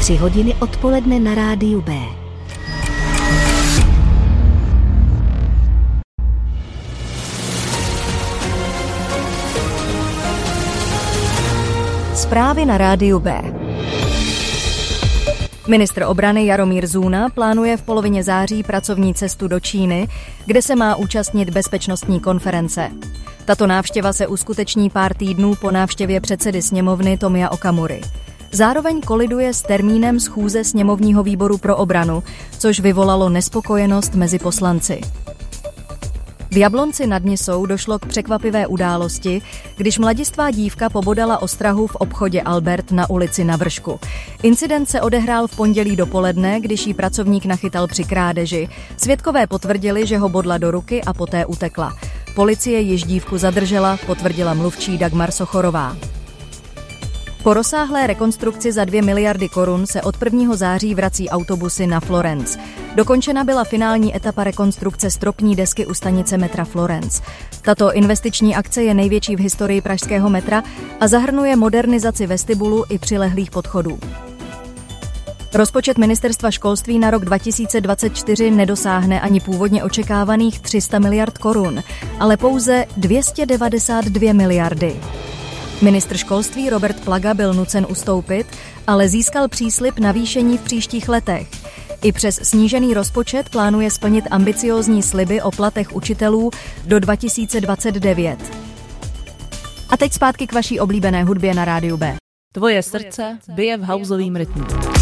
3 hodiny odpoledne na rádiu B. Zprávy na rádiu B. Ministr obrany Jaromír Zůna plánuje v polovině září pracovní cestu do Číny, kde se má účastnit bezpečnostní konference. Tato návštěva se uskuteční pár týdnů po návštěvě předsedy sněmovny Tomia Okamury. Zároveň koliduje s termínem schůze sněmovního výboru pro obranu, což vyvolalo nespokojenost mezi poslanci. V Jablonci nad Nisou došlo k překvapivé události, když mladistvá dívka pobodala ostrahu v obchodě Albert na ulici Na Vršku. Incident se odehrál v pondělí dopoledne, když jí pracovník nachytal při krádeži. Svědkové potvrdili, že ho bodla do ruky a poté utekla. Policie již dívku zadržela, potvrdila mluvčí Dagmar Sochorová. Po rozsáhlé rekonstrukci za 2 miliardy korun se od 1. září vrací autobusy na Florence. Dokončena byla finální etapa rekonstrukce stropní desky u stanice metra Florence. Tato investiční akce je největší v historii pražského metra a zahrnuje modernizaci vestibulu i přilehlých podchodů. Rozpočet ministerstva školství na rok 2024 nedosáhne ani původně očekávaných 300 miliard korun, ale pouze 292 miliardy. Ministr školství Robert Plaga byl nucen ustoupit, ale získal příslib navýšení v příštích letech. I přes snížený rozpočet plánuje splnit ambiciózní sliby o platech učitelů do 2029. A teď zpátky k vaší oblíbené hudbě na rádiu B. Tvoje srdce bije v houseovým rytmu.